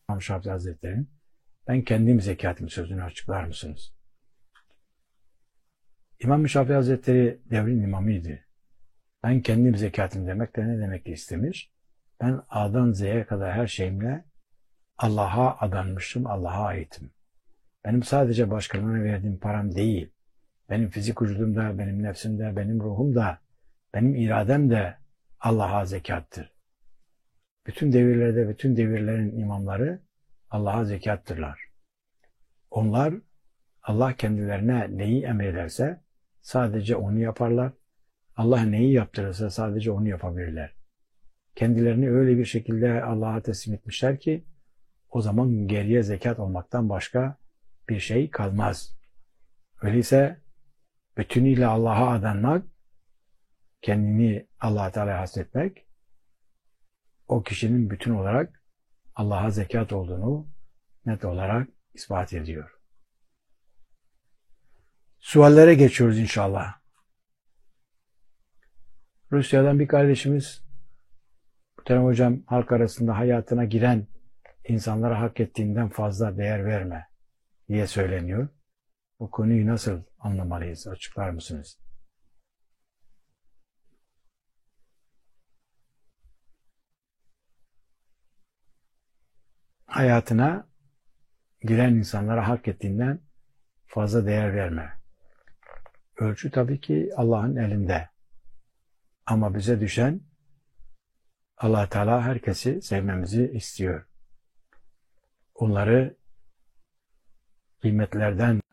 İmam Şafii Hazretleri'nin ben kendim zekatım sözünü açıklar mısınız? İmam Şafii Hazretleri devrin imamıydı. Ben kendim zekatım demek de ne demek istemiş? Ben A'dan Z'ye kadar her şeyimle Allah'a adanmışım, Allah'a aitim. Benim sadece başkalarına verdiğim param değil. Benim fizik vücudumda, benim nefsimde, benim ruhumda, benim iradem de Allah'a zekattır. Bütün devirlerde, bütün devirlerin imamları Allah'a zekattırlar. Onlar Allah kendilerine neyi emrederse sadece onu yaparlar. Allah neyi yaptırırsa sadece onu yapabilirler. Kendilerini öyle bir şekilde Allah'a teslim etmişler ki o zaman geriye zekat olmaktan başka bir şey kalmaz. Öyleyse bütünüyle Allah'a adanmak, kendini Allah-u Teala'ya hasretmek, o kişinin bütün olarak Allah'a zekat olduğunu net olarak ispat ediyor. Suallere geçiyoruz inşallah. Rusya'dan bir kardeşimiz, Muhterem Hocam, halk arasında hayatına giren insanlara hak ettiğinden fazla değer verme diye söyleniyor. Bu konuyu nasıl anlamalıyız? Açıklar mısınız? Hayatına giren insanlara hak ettiğinden fazla değer verme. Ölçü tabii ki Allah'ın elinde. Ama bize düşen Allah Teala herkesi sevmemizi istiyor. Onları kıymetlerden